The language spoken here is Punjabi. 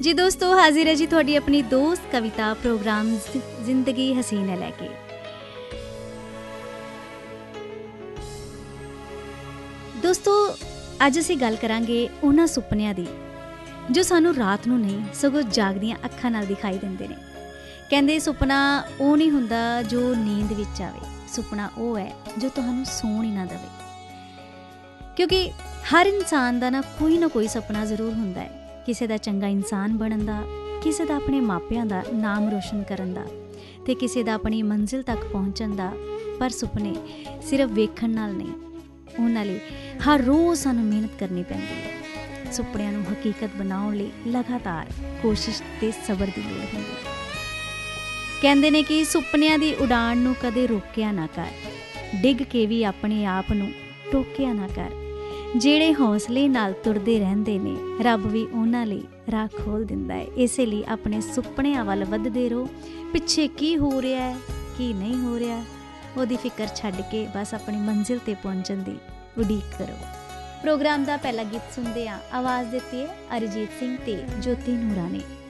जी दोस्तों, हाजिर है जी थोड़ी अपनी दोस्त कविता प्रोग्राम जिंदगी हसीन है लैके। दोस्तों, ਅੱਜ ਅਸੀਂ ਗੱਲ ਕਰਾਂਗੇ ਉਹਨਾਂ ਸੁਪਨਿਆਂ ਦੀ ਜੋ ਸਾਨੂੰ ਰਾਤ ਨੂੰ ਨਹੀਂ ਸਗੋਂ ਜਾਗਦੀਆਂ ਅੱਖਾਂ ਨਾਲ ਦਿਖਾਈ ਦਿੰਦੇ ਨੇ। ਕਹਿੰਦੇ ਸੁਪਨਾ ਉਹ ਨਹੀਂ ਹੁੰਦਾ ਜੋ ਨੀਂਦ ਵਿੱਚ ਆਵੇ, ਸੁਪਨਾ ਉਹ ਹੈ ਜੋ ਤੁਹਾਨੂੰ ਸੌਣ ਹੀ ਨਾ ਦੇਵੇ। ਕਿਉਂਕਿ ਹਰ ਇਨਸਾਨ ਦਾ ਨਾ ਕੋਈ ਸੁਪਨਾ ਜ਼ਰੂਰ ਹੁੰਦਾ ਹੈ, ਕਿਸੇ ਦਾ ਚੰਗਾ ਇਨਸਾਨ ਬਣਨ ਦਾ, ਕਿਸੇ ਦਾ ਆਪਣੇ ਮਾਪਿਆਂ ਦਾ ਨਾਮ ਰੋਸ਼ਨ ਕਰਨ ਦਾ ਅਤੇ ਕਿਸੇ ਦਾ ਆਪਣੀ ਮੰਜ਼ਿਲ ਤੱਕ ਪਹੁੰਚਣ ਦਾ। ਪਰ ਸੁਪਨੇ ਸਿਰਫ ਵੇਖਣ ਨਾਲ ਨਹੀਂ, ਉਹਨਾਂ ਲਈ ਹਰ ਰੋਜ਼ ਸਾਨੂੰ ਮਿਹਨਤ ਕਰਨੀ ਪੈਂਦੀ ਹੈ। ਸੁਪਨਿਆਂ ਨੂੰ ਹਕੀਕਤ ਬਣਾਉਣ ਲਈ ਲਗਾਤਾਰ ਕੋਸ਼ਿਸ਼ ਅਤੇ ਸਬਰ ਦੀ ਲੋੜ ਹੁੰਦੀ ਹੈ। ਕਹਿੰਦੇ ਨੇ ਕਿ ਸੁਪਨਿਆਂ ਦੀ ਉਡਾਣ ਨੂੰ ਕਦੇ ਰੋਕਿਆ ਨਾ ਕਰ, ਡਿੱਗ ਕੇ ਵੀ ਆਪਣੇ ਆਪ ਨੂੰ ਟੋਕਿਆ ਨਾ ਕਰ। ਜਿਹੜੇ ਹੌਸਲੇ ਨਾਲ ਤੁਰਦੇ ਰਹਿੰਦੇ ਨੇ, ਰੱਬ ਵੀ ਉਹਨਾਂ ਲਈ ਰਾਹ ਖੋਲ੍ਹ ਦਿੰਦਾ ਹੈ। ਇਸੇ ਲਈ ਆਪਣੇ ਸੁਪਨਿਆਂ ਵੱਲ ਵੱਧਦੇ ਰਹੋ। ਪਿੱਛੇ ਕੀ ਹੋ ਰਿਹਾ ਹੈ, ਕੀ ਨਹੀਂ ਹੋ ਰਿਹਾ, ਉਹਦੀ ਫਿਕਰ ਛੱਡ ਕੇ ਬਸ ਆਪਣੀ ਮੰਜ਼ਿਲ 'ਤੇ ਪਹੁੰਚਣ ਦੀ ਉਡੀਕ ਕਰੋ। ਪ੍ਰੋਗਰਾਮ ਦਾ ਪਹਿਲਾ ਗੀਤ ਸੁਣਦੇ ਹਾਂ। ਆਵਾਜ਼ ਦਿੱਤੀ ਹੈ ਅਰਿਜੀਤ ਸਿੰਘ ਤੇ ਜੋਤੀ ਨੂਰਾਨੀ।